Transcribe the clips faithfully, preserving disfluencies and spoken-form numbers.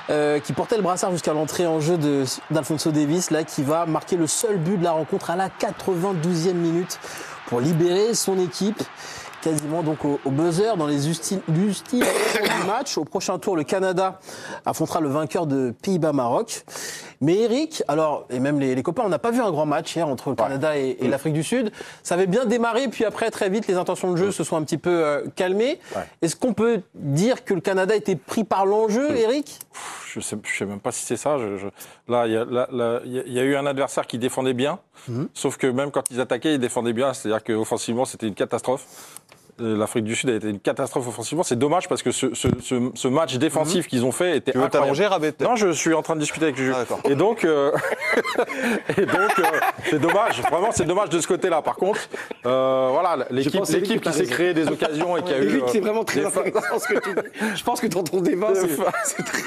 euh, qui portait le brassard jusqu'à l'entrée en jeu de, d'Alphonso Davies, là, qui va marquer le seul but de la rencontre à la quatre-vingt-douzième minute pour libérer son équipe. Quasiment donc au, au buzzer dans les ustiles du match. Au prochain tour, le Canada affrontera le vainqueur de Pays-Bas-Maroc. Mais Eric, alors, et même les, les copains, on n'a pas vu un grand match hier entre le Canada ouais. et, et l'Afrique du Sud. Ça avait bien démarré, puis après, très vite, les intentions de jeu se sont un petit peu euh, calmées. Ouais. Est-ce qu'on peut dire que le Canada était pris par l'enjeu, Eric ? Je ne sais, je sais même pas si c'est ça. Je, je... Là, il y, y, y a eu un adversaire qui défendait bien, mmh. sauf que même quand ils attaquaient, ils défendaient bien. C'est-à-dire qu'offensivement, c'était une catastrophe. L'Afrique du Sud a été une catastrophe offensivement. C'est dommage parce que ce, ce, ce, ce match défensif mmh. qu'ils ont fait était tu veux incroyable. T'allonger, Rabet ? Non, je suis en train de discuter avec Jules. Ah, et donc, euh... et donc euh, c'est dommage. Vraiment, c'est dommage de ce côté-là. Par contre, euh, voilà, l'équipe, l'équipe qui s'est créée des occasions et qui a eu. Eric, c'est vraiment très intéressant ce que tu dis. Je pense que dans ton débat, c'est, c'est très.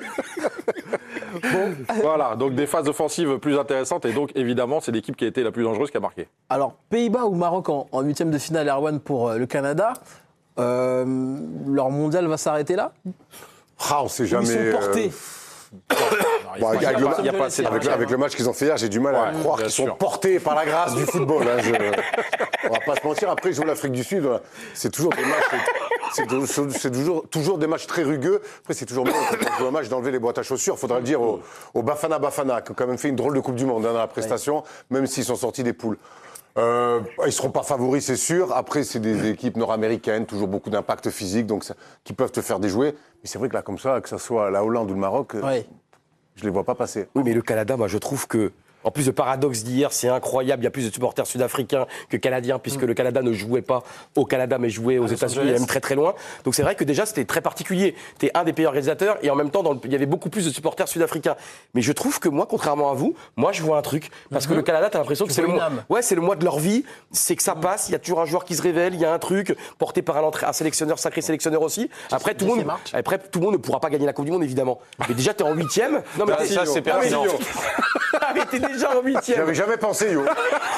Bon, voilà, donc des phases offensives plus intéressantes et donc évidemment c'est l'équipe qui a été la plus dangereuse qui a marqué. Alors Pays-Bas ou Maroc en, en huitième de finale, Erwan, pour euh, le Canada, euh, leur mondial va s'arrêter là ? Ah, on sait jamais. Ils sont portés. Euh... Bon, avec, avec, le, pas assez avec, avec le match qu'ils ont fait hier, j'ai du mal ouais, à croire qu'ils sûr. sont portés par la grâce du football. Hein, je, on va pas se mentir. Après, ils jouent l'Afrique du Sud. C'est toujours des matchs. C'est, c'est, c'est toujours, toujours des matchs très rugueux. Après, c'est toujours mieux quand on joue un match d'enlever les boîtes à chaussures. Il faudra le dire au, au Bafana Bafana, qui a quand même fait une drôle de Coupe du Monde hein, dans la prestation, ouais. même s'ils sont sortis des poules. Euh, ils ne seront pas favoris, c'est sûr. Après, c'est des équipes nord-américaines, toujours beaucoup d'impact physique, donc ça, qui peuvent te faire déjouer. Mais c'est vrai que là, comme ça, que ce soit la Hollande ou le Maroc, ouais. je ne les vois pas passer. Oui, mais le Canada, moi, je trouve que. En plus, le paradoxe d'hier, c'est incroyable. Il y a plus de supporters sud-africains que canadiens, puisque mmh. le Canada ne jouait pas au Canada, mais jouait aux ah, États-Unis, et même très très loin. Donc c'est vrai que déjà, c'était très particulier. Tu es un des pays organisateurs, et en même temps, dans le... il y avait beaucoup plus de supporters sud-africains. Mais je trouve que moi, contrairement à vous, moi, je vois un truc. Parce mmh. que le Canada, tu as l'impression que c'est le, mois... ouais, c'est le mois de leur vie. C'est que ça passe. Il y a toujours un joueur qui se révèle. Il y a un truc porté par un, entra... un sélectionneur, sacré sélectionneur aussi. Après tout, le monde... Après, tout le monde ne pourra pas gagner la Coupe du Monde, évidemment. Mais déjà, tu es en huitième. Non, mais ça, c'est pertinent. Mais t'es déjà en huitième. Jamais pensé, yo.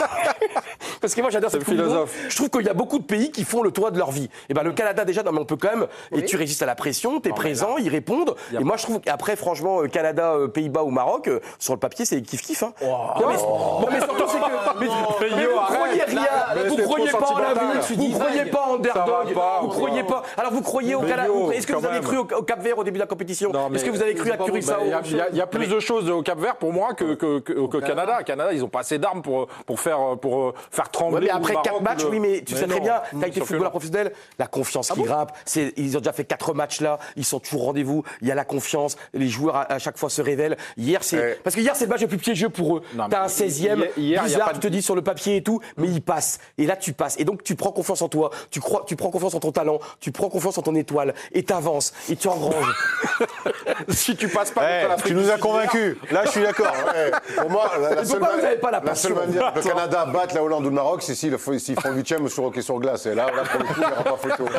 Parce que moi, j'adore cette philosophe. Je trouve qu'il y a beaucoup de pays qui font le toit de leur vie. Et ben le Canada, déjà, non, mais on peut quand même. Oui. Et tu résistes à la pression, t'es non, présent, là, ils répondent. Et moi, je trouve qu'après, franchement, Canada, Pays-Bas ou Maroc, sur le papier, c'est kiff-kiff. Hein. Oh. Non, mais, oh. non, mais surtout, c'est que. Mais, mais, mais vous croyez rien. Vous croyez pas en l'avenir. Vous croyez pas en underdog. Vous croyez pas. Alors, vous croyez au Canada. Est-ce que vous avez cru au Cap-Vert au début de la compétition ? Est-ce que vous avez cru à Curaçao ? Il y a plus de choses au Cap-Vert pour moi que Canada. Canada, ils ont pas assez d'armes pour, pour, faire, pour faire trembler. Ouais, mais après quatre matchs, le... oui, mais tu mais sais non, très bien, tu as été footballeur professionnel, la confiance ah qui bon grimpe. C'est, ils ont déjà fait quatre matchs là, ils sont toujours au rendez-vous, il y a la confiance, les joueurs à, à chaque fois se révèlent. Hier, c'est. Ouais. Parce que hier, c'est le match le plus piégeux pour eux. Tu as un seizième, hier, bizarre, tu te dis sur le papier et tout, mais il passe. Et là, tu passes. Et donc, tu prends confiance en toi, tu, crois, tu prends confiance en ton talent, tu prends confiance en ton étoile, et tu avances, et tu engranges. Si tu passes pas, hey, tu nous as convaincus. Là, je suis d'accord. Ouais. Pour moi, la, la seule vous n'avez pas la La seule manière que le Canada batte la Hollande ou le Maroc, c'est s'ils font huitième sur hockey sur glace. Et là, là pour le coup, il n'y aura pas photo.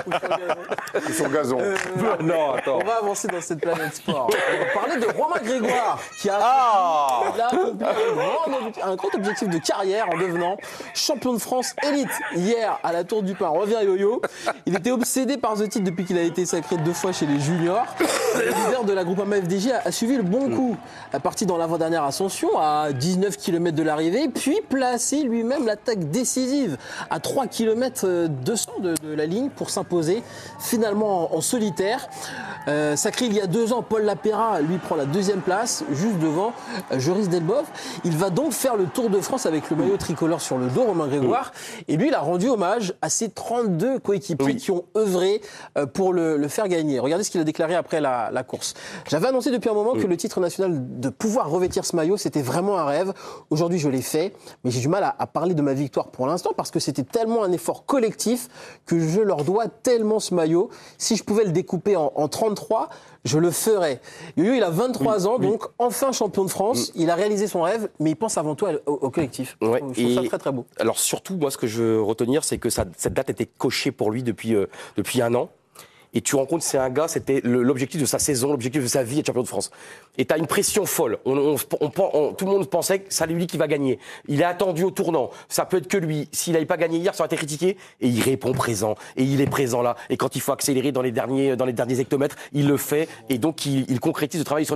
Ou sur gazon. Euh, non, attends. On va avancer dans cette planète sport. On va parler de Romain Grégoire, qui a ah accompli un, un grand objectif de carrière en devenant champion de France élite. Hier, à la Tour du Pin, revient yo-yo. Il était obsédé par ce titre depuis qu'il a été sacré deux fois chez les juniors. Le leader de la Groupama F D J a, a suivi le bon coup. A parti dans l'avant-dernière ascension, à dix-neuf kilomètres de l'arrivée, puis placé lui-même l'attaque décisive à trois kilomètres deux cents de, de la ligne pour s'imposer finalement en, en solitaire. Euh, sacré il y a deux ans, Paul Lapéra lui prend la deuxième place, juste devant euh, Joris Delbov. Il va donc faire le Tour de France avec le maillot tricolore sur le dos, Romain Grégoire. Et lui, il a rendu hommage à ses trente-deux coéquipiers oui. qui ont œuvré euh, pour le, le faire gagner. Regardez ce qu'il a déclaré après la, la course. J'avais annoncé depuis un moment oui. que le titre national, de pouvoir revêtir ce maillot, c'était vraiment un rêve. Aujourd'hui, je l'ai fait, mais j'ai du mal à, à parler de ma victoire pour l'instant parce que c'était tellement un effort collectif que je leur dois tellement ce maillot. Si je pouvais le découper en, en trente-trois, je le ferais. Yo-Yo, il a vingt-trois oui, ans, oui. donc enfin champion de France. Oui. Il a réalisé son rêve, mais il pense avant tout au, au collectif. Ouais, je trouve ça très très beau. Alors surtout, moi, ce que je veux retenir, c'est que ça, cette date était cochée pour lui depuis, euh, depuis un an. Et tu rends compte, c'est un gars, c'était le, l'objectif de sa saison, l'objectif de sa vie, être champion de France. Et t'as une pression folle. On, on, on, on, tout le monde pensait que c'est lui qui va gagner. Il est attendu au tournant. Ça peut être que lui. S'il n'avait pas gagné hier, ça aurait été critiqué. Et il répond présent. Et il est présent là. Et quand il faut accélérer dans les derniers, dans les derniers hectomètres, il le fait. Et donc, il, il concrétise le travail sur